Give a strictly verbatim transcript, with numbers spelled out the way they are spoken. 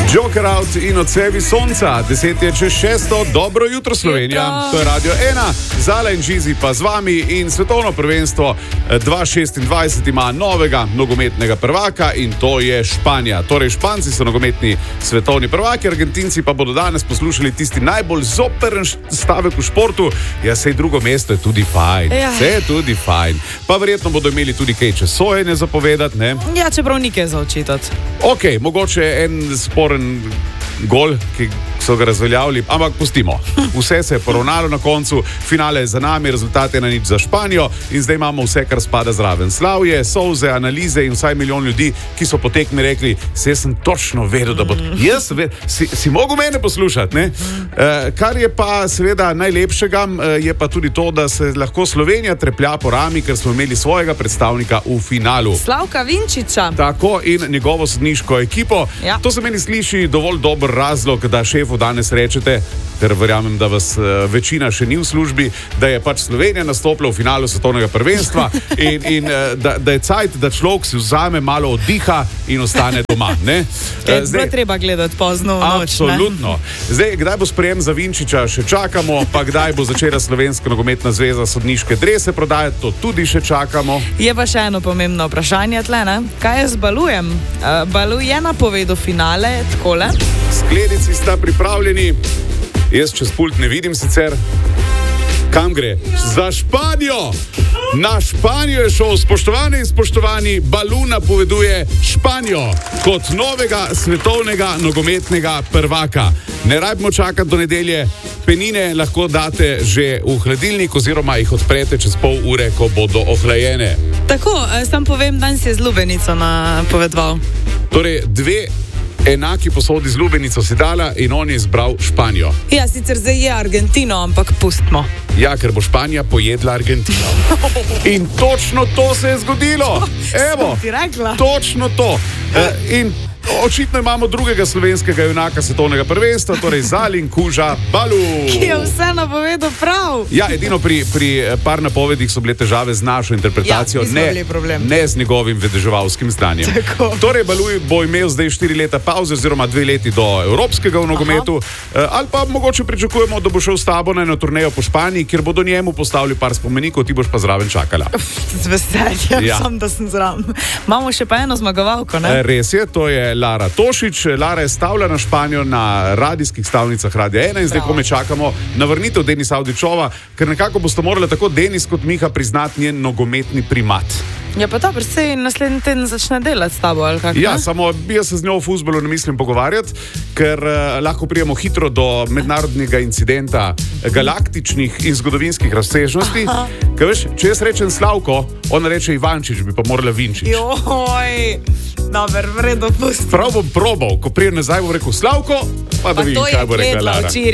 Joker out in od sebi sonca, deset je čez šesto, dobro jutro Slovenija, jutro. To je Radio ena, Zala in Žizi pa z vami in svetovno prvenstvo dva tisoč šestindvajset ima novega nogometnega prvaka in to je Španija. Torej Španci so nogometni svetovni prvaki, Argentinci pa bodo danes poslušali tisti najbolj zoperen stavek v športu, ja sej drugo mesto je tudi fajn, ja. Vse je tudi fajn. Pa verjetno bodo imeli tudi kaj časojene zapovedati, ne? Ja, čeprav nikaj za očitati. Ok, mogoče en sporen gol, ki so ga razveljavili, ampak pustimo. Vse se je poravnalo na koncu, finale je za nami, rezultat je na nič za Španijo in zdaj imamo vse, kar spada zraven. Slavje, solze, analize in vsaj milijon ljudi, ki so po tekmi rekli, se sem točno vedel, da bo to. Jaz ved, si, si mogel mene poslušati, ne? Uh, kar je pa seveda najlepšega, uh, je pa tudi to, da se lahko Slovenija treplja po rami, ker smo imeli svojega predstavnika v finalu. Slavka Vinčiča. Tako in njegovo sodniško ekipo. Ja. To se meni sliši dovolj dober razlog, da šefu danes rečete, ker verjamem, da vas uh, večina še ni v službi, da je pač Slovenija nastopila v finalu svetovnega prvenstva in, in uh, da, da je cajt, da človek si vzame malo oddiha in ostane doma. Ne? Uh, zdaj treba gledati pozno v noč. Absolutno. Zdaj, kdaj bo sprejem za Vinčiča, še čakamo, pa kdaj bo začela Slovenska nogometna zveza sodniške drese prodajati, to tudi še čakamo. Je pa še eno pomembno vprašanje tle, ne? Kaj je z Balujem? Uh, Balu je napovedal finale, takole. Skledici sta pripravljeni. Jaz čez pult ne vidim sicer. Kam gre? Za Španijo! Na Španijo je šel, spoštovani in spoštovani, Balu napoveduje Španijo kot novega svetovnega nogometnega prvaka. Ne rabimo čakati do nedelje, penine lahko date že v hladilnik oziroma jih odprete čez pol ure, ko bodo ohlajene. Tako, sam povem, danes je z lubenico napovedoval. Torej, dve enaki posodi z lubenico si dala in on je izbral Španijo. Ja, sicer zdaj je Argentino, ampak pustimo. Ja, ker bo Španija pojedla Argentino. In točno to se je zgodilo. Evo, ti rekla. Točno to. E, in očitno imamo drugega slovenskega junaka svetovnega prvenstva, torej Zalin Kuža Balu. Ki je vse napovedal prav. Ja, edino pri, pri par napovedih so bile težave z našo interpretacijo, ja, ne, ne z njegovim vedeževalskim znanjem. Tako. Torej, Balu bo imel zdaj štiri leta pauze, oziroma dve leti do evropskega v nogometu, Aha. ali pa mogoče pričakujemo, da bo šel s tabo na eno turnejo po Španiji, kjer bodo njemu postavili par spomenikov, ti boš pa zraven čakala. Z veseljem, ja. Sam da sem zraven. Imamo še pa eno zmagovalko, ne? Res je, to je Lara Tošič. Lara je stavila na Španijo na radijskih stavnicah Radia ena in zdaj kome čakamo na vrnitev Denisa Avdićova, ker nekako boste morali tako Denis kot Miha priznati njen nogometni primat. Ja, pa dobro, sej naslednji teden začne delati s tabo, ali kako? Ja, samo jaz se z njo v fuzbolu ne mislim pogovarjati, ker uh, lahko prijemo hitro do mednarodnega incidenta galaktičnih in zgodovinskih razsežnosti. Ker veš, če jaz rečem Slavko, ona reče Ivančič, bi pa morala Vinčič. Joj, dober, vredo pusti. Prav bom probal, ko prijem nazaj, bom rekel Slavko, pa da vidim, kaj bo rekla Lara.